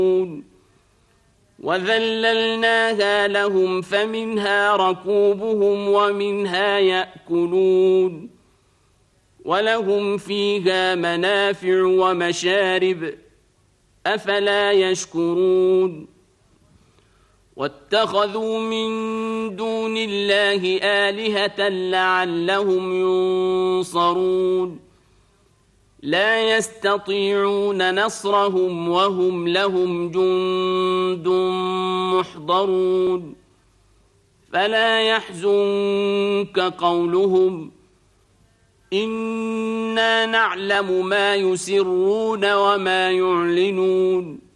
وذللناها لهم فمنها ركوبهم ومنها يأكلون ولهم فيها منافع ومشارب أفلا يشكرون واتخذوا من دون الله آلهة لعلهم ينصرون لا يستطيعون نصرهم وهم لهم جند محضرون فلا يحزنك قولهم إنا نعلم ما يسرون وما يعلنون